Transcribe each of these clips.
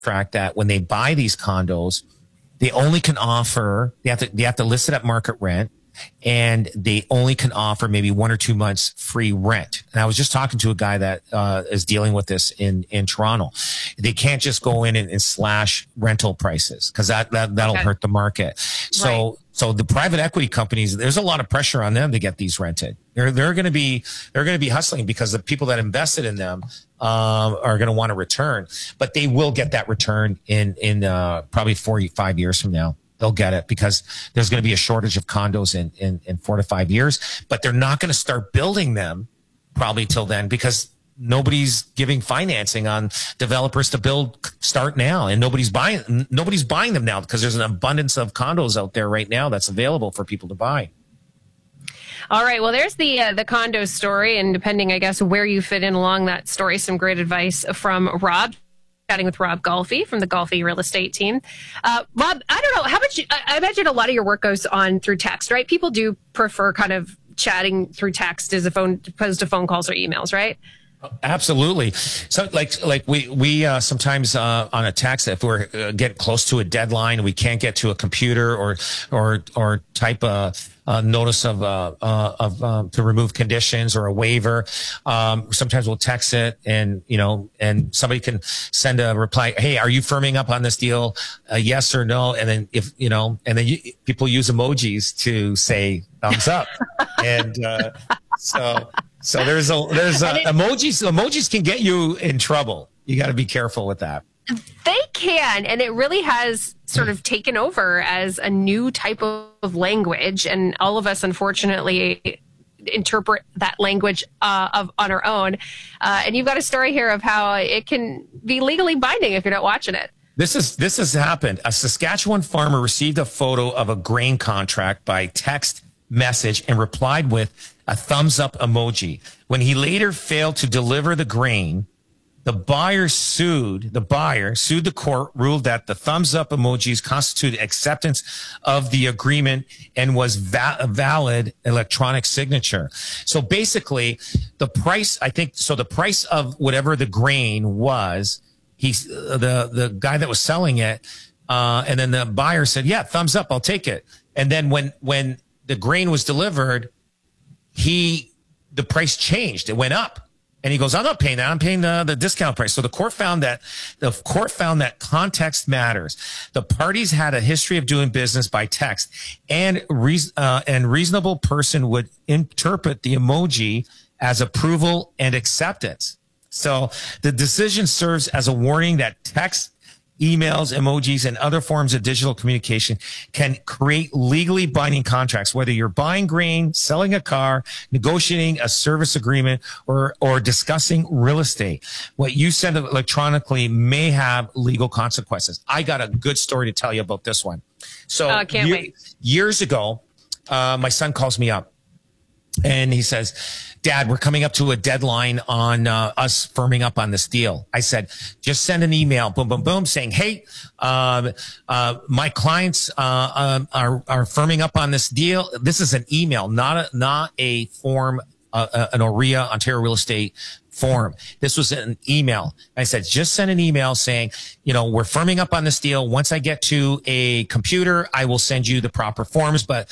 contract that when they buy these condos, they only can offer, they have to list it at market rent, and they only can offer maybe 1 or 2 months free rent. And I was just talking to a guy that is dealing with this in Toronto. They can't just go in and slash rental prices, because that'll hurt the market. So the private equity companies, there's a lot of pressure on them to get these rented. They're going to be hustling, because the people that invested in them are going to want to return, but they will get that return in probably 5 years from now. They'll get it, because there's going to be a shortage of condos in 4 to 5 years, but they're not going to start building them probably till then, because nobody's giving financing on developers to start now, and nobody's buying them now, because there's an abundance of condos out there right now that's available for people to buy. All right. Well, there's the condo story, and depending, I guess, where you fit in along that story, some great advice from Rob. Chatting with Rob Golfi from the Golfi Real Estate team. Rob, I don't know how much. I imagine a lot of your work goes on through text, right? People do prefer kind of chatting through text as opposed to phone calls or emails, right? Absolutely. So like we sometimes on a text, if we're getting close to a deadline, we can't get to a computer or type a notice of to remove conditions or a waiver. Sometimes we'll text it, and somebody can send a reply. Hey, are you firming up on this deal? Yes or no? And then people use emojis to say thumbs up. And so there's emojis can get you in trouble. You got to be careful with that. They can, and it really has sort of taken over as a new type of language, and all of us, unfortunately, interpret that language on our own. And you've got a story here of how it can be legally binding if you're not watching it. This has happened. A Saskatchewan farmer received a photo of a grain contract by text message and replied with a thumbs up emoji. When he later failed to deliver the grain, the buyer sued the court, ruled that the thumbs up emojis constituted acceptance of the agreement and was a valid electronic signature. So basically, the price of whatever the grain was, the guy that was selling it, and then the buyer said, yeah, thumbs up, I'll take it. And then when the grain was delivered, the price changed. It went up. And he goes, I'm not paying that. I'm paying the discount price. So the court found that context matters. The parties had a history of doing business by text, and reasonable person would interpret the emoji as approval and acceptance. So the decision serves as a warning that text, emails, emojis, and other forms of digital communication can create legally binding contracts, whether you're buying grain, selling a car, negotiating a service agreement, or discussing real estate. What you send electronically may have legal consequences. I got a good story to tell you about this one. So can't wait. Years ago, my son calls me up and he says, Dad, we're coming up to a deadline on us firming up on this deal. I said, just send an email, boom, boom, boom, saying, hey, my clients are firming up on this deal. This is an email, not a form, an OREA, Ontario Real Estate form. This was an email. I said, just send an email saying, we're firming up on this deal. Once I get to a computer, I will send you the proper forms, but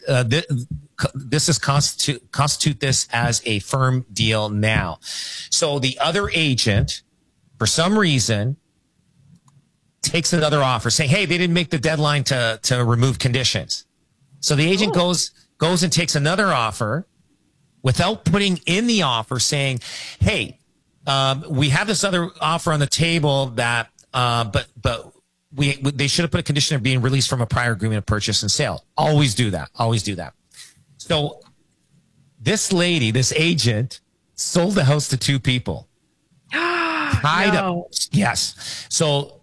this is constitute this as a firm deal now. So the other agent, for some reason, takes another offer saying, hey, they didn't make the deadline to remove conditions. So the agent goes and takes another offer without putting in the offer saying, hey, we have this other offer on the table that, but they should have put a condition of being released from a prior agreement of purchase and sale. Always do that. Always do that. So this agent sold the house to two people. Tied up. Yes. So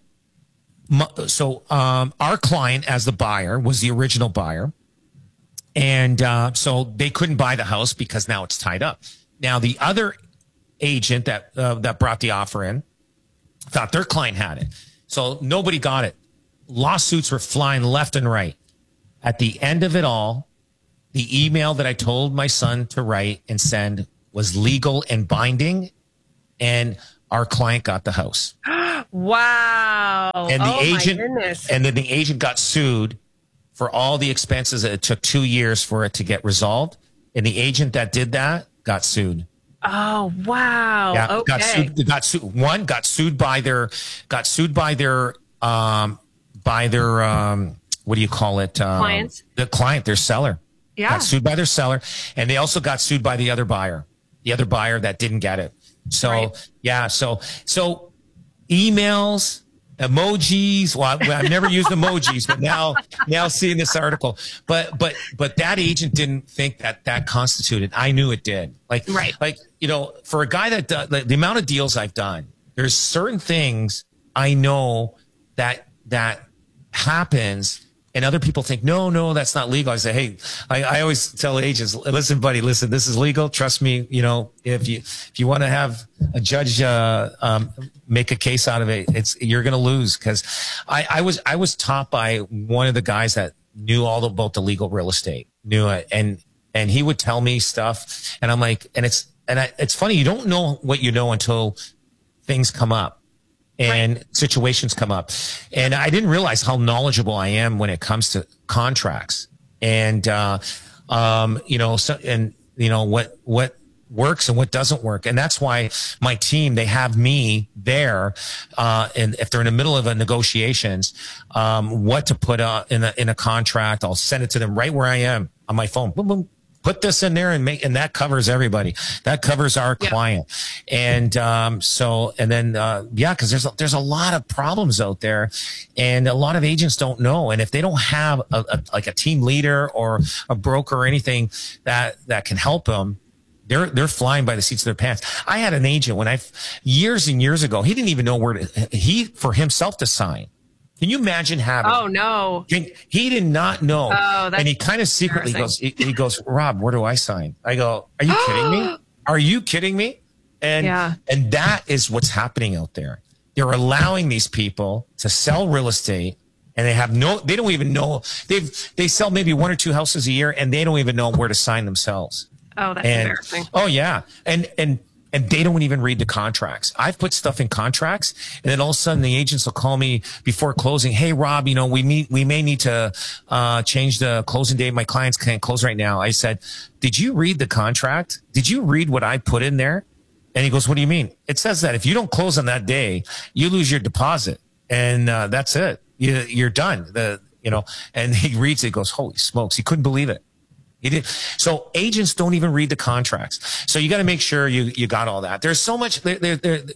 our client as the buyer was the original buyer. And so they couldn't buy the house because now it's tied up. Now the other agent that brought the offer in thought their client had it. So nobody got it. Lawsuits were flying left and right. At the end of it all, the email that I told my son to write and send was legal and binding. And our client got the house. Wow. And the agent, my goodness. and then the agent got sued for all the expenses. It took 2 years for it to get resolved. And the agent that did that got sued. Oh, wow. Yeah, Okay. got sued by their what do you call it? Clients? The client, their seller. Yeah. Got sued by their seller. And they also got sued by the other buyer that didn't get it. So, Right. yeah. So emails, emojis. Well, I've never used emojis, but now seeing this article, but that agent didn't think that constituted. I knew it did. Right. For a guy that does, the amount of deals I've done, there's certain things I know that happens. And other people think, no, that's not legal. I say, hey, I always tell agents, listen, buddy, this is legal. Trust me. If you want to have a judge make a case out of it, you're going to lose. Because I was taught by one of the guys that knew all about the legal real estate, knew it, and he would tell me stuff, and I'm like, it's funny, you don't know what you know until things come up. And situations come up. And I didn't realize how knowledgeable I am when it comes to contracts and, what works and what doesn't work. And that's why my team, they have me there. And if they're in the middle of a negotiations, what to put in a contract, I'll send it to them right where I am on my phone. Boom, boom. Put this in there and that covers everybody. That covers our client. And, because there's a lot of problems out there and a lot of agents don't know. And if they don't have a team leader or a broker or anything that can help them, they're flying by the seats of their pants. I had an agent years and years ago, he didn't even know for himself to sign. Can you imagine having? Oh no! He did not know, and he kind of secretly goes. He goes, Rob, where do I sign? I go, are you kidding me? Are you kidding me? And that is what's happening out there. They're allowing these people to sell real estate, and they don't even know. They sell maybe 1 or 2 houses a year, and they don't even know where to sign themselves. Oh, that's embarrassing. Oh yeah, and they don't even read the contracts. I've put stuff in contracts, and then all of a sudden the agents will call me before closing. Hey, Rob, we may need to change the closing date. My clients can't close right now. I said, did you read the contract? Did you read what I put in there? And he goes, what do you mean? It says that if you don't close on that day, you lose your deposit, and that's it. You're done. And he reads it. He goes, holy smokes! He couldn't believe it. He did. So agents don't even read the contracts. So you got to make sure you got all that. There's so much, and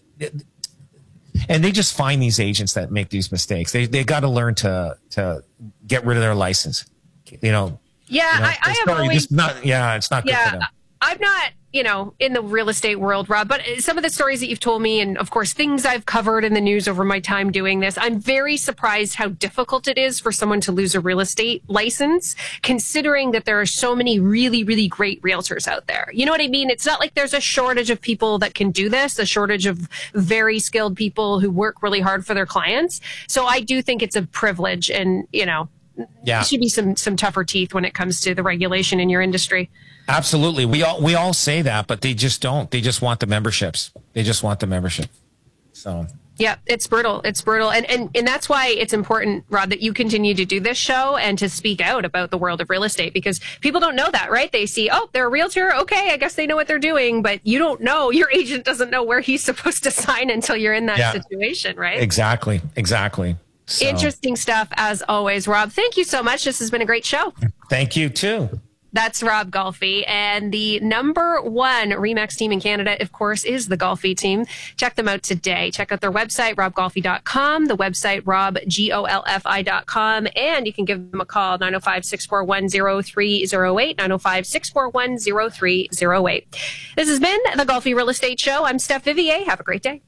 they just find these agents that make these mistakes. They got to learn to get rid of their license. I have always it's not good for them. I'm not, in the real estate world, Rob, but some of the stories that you've told me and, of course, things I've covered in the news over my time doing this, I'm very surprised how difficult it is for someone to lose a real estate license, considering that there are so many really, really great realtors out there. You know what I mean? It's not like there's a shortage of people that can do this, a shortage of very skilled people who work really hard for their clients. So I do think it's a privilege and, there should be some tougher teeth when it comes to the regulation in your industry. Absolutely. We all say that, but they just don't. They just want the memberships. So. Yeah, it's brutal. It's brutal. And that's why it's important, Rob, that you continue to do this show and to speak out about the world of real estate, because people don't know that, right? They see, oh, they're a realtor. Okay, I guess they know what they're doing, but you don't know. Your agent doesn't know where he's supposed to sign until you're in that situation, right? Exactly. So. Interesting stuff as always, Rob. Thank you so much. This has been a great show. Thank you too. That's Rob Golfi. And the number one RE/MAX team in Canada, of course, is the Golfi team. Check them out today. Check out their website, robgolfi.com, the website, robgolfi.com, and you can give them a call, 905-641-0308, 905-641-0308. This has been the Golfi Real Estate Show. I'm Steph Vivier. Have a great day.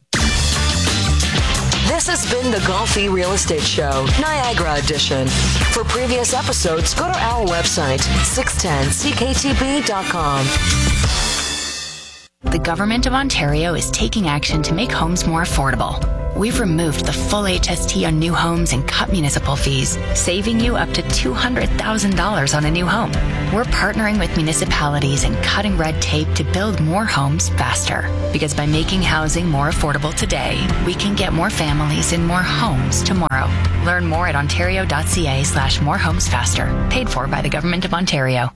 This has been the Golfi Real Estate Show, Niagara Edition. For previous episodes, go to our website, 610cktb.com. The Government of Ontario is taking action to make homes more affordable. We've removed the full HST on new homes and cut municipal fees, saving you up to $200,000 on a new home. We're partnering with municipalities and cutting red tape to build more homes faster. Because by making housing more affordable today, we can get more families in more homes tomorrow. Learn more at ontario.ca/morehomesfaster. Paid for by the Government of Ontario.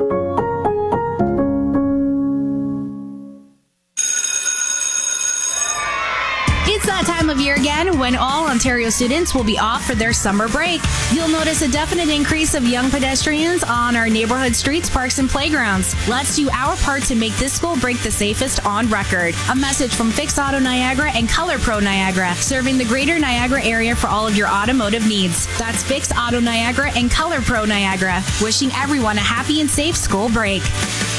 It's that time of year again when all Ontario students will be off for their summer break. You'll notice a definite increase of young pedestrians on our neighborhood streets, parks, and playgrounds. Let's do our part to make this school break the safest on record. A message from Fix Auto Niagara and Color Pro Niagara, serving the greater Niagara area for all of your automotive needs. That's Fix Auto Niagara and Color Pro Niagara, wishing everyone a happy and safe school break.